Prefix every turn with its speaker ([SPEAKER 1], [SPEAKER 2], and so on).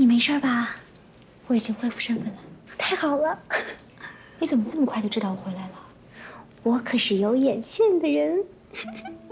[SPEAKER 1] 你没事吧？我已经恢复身份了，太好了！你怎么这么快就知道我回来了？我可是有眼线的人。